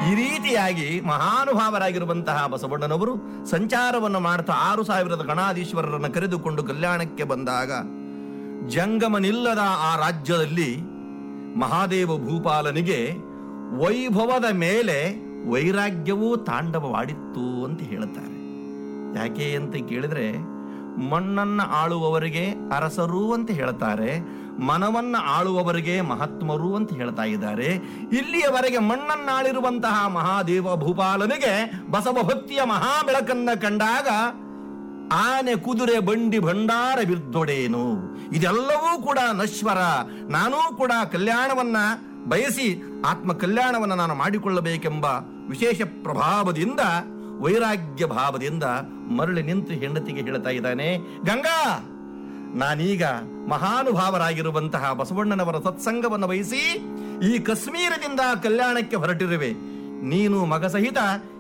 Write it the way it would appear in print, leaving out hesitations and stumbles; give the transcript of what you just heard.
ಈ ರೀತಿಯಾಗಿ ಮಹಾನುಭಾವರಾಗಿರುವಂತಹ ಬಸವಣ್ಣನವರು ಸಂಚಾರವನ್ನು ಮಾಡ್ತಾ 6,000 ಗಣಾಧೀಶ್ವರರನ್ನು ಕರೆದುಕೊಂಡು ಕಲ್ಯಾಣಕ್ಕೆ ಬಂದಾಗ ಜಂಗಮನಿಲ್ಲದ ಆ ರಾಜ್ಯದಲ್ಲಿ ಮಹಾದೇವ ಭೂಪಾಲನಿಗೆ ವೈಭವದ ಮೇಲೆ ವೈರಾಗ್ಯವೂ ತಾಂಡವವಾಡಿತ್ತು ಅಂತ ಹೇಳುತ್ತಾರೆ. ಯಾಕೆ ಅಂತ ಕೇಳಿದ್ರೆ, ಮಣ್ಣನ್ನ ಆಳುವವರಿಗೆ ಅರಸರು ಅಂತ ಹೇಳ್ತಾರೆ, ಮನವನ್ನ ಆಳುವವರಿಗೆ ಮಹಾತ್ಮರು ಅಂತ ಹೇಳ್ತಾ ಇದ್ದಾರೆ. ಇಲ್ಲಿಯವರೆಗೆ ಮಣ್ಣನ್ನಾಳಿರುವಂತಹ ಮಹಾದೇವ ಭೂಪಾಲನಿಗೆ ಬಸವ ಭಕ್ತಿಯ ಮಹಾ ಬೆಳಕನ್ನ ಕಂಡಾಗ ಆನೆ ಕುದುರೆ ಬಂಡಿ ಭಂಡಾರ ಬಿರ್ದೊಡೇನು, ಇದೆಲ್ಲವೂ ಕೂಡ ನಶ್ವರ, ನಾನೂ ಕೂಡ ಕಲ್ಯಾಣವನ್ನ ಬಯಸಿ ಆತ್ಮ ಕಲ್ಯಾಣವನ್ನು ನಾನು ಮಾಡಿಕೊಳ್ಳಬೇಕೆಂಬ ವಿಶೇಷ ಪ್ರಭಾವದಿಂದ, ವೈರಾಗ್ಯ ಭಾವದಿಂದ ಮರಳಿ ನಿಂತು ಹೆಂಡತಿಗೆ ಹೇಳ್ತಾ ಇದ್ದಾನೆ, ಗಂಗಾ, ನಾನೀಗ ಮಹಾನುಭಾವರಾಗಿರುವಂತಹ ಬಸವಣ್ಣನವರ ಸತ್ಸಂಗವನ್ನು ವಹಿಸಿ ಈ ಕಾಶ್ಮೀರದಿಂದ ಕಲ್ಯಾಣಕ್ಕೆ ಹೊರಟಿರುವೆ. ನೀನು ಮಗ ಸಹಿತ